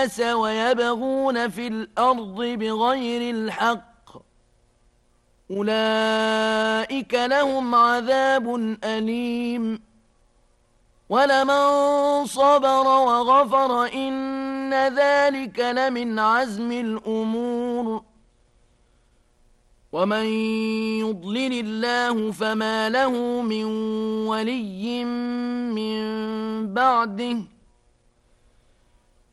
الناس ويبغون في الأرض بغير الحق أولئك لهم عذاب أليم ولمن صبر وغفر إن ذلك لمن عزم الأمور ومن يضلل الله فما له من ولي من بعده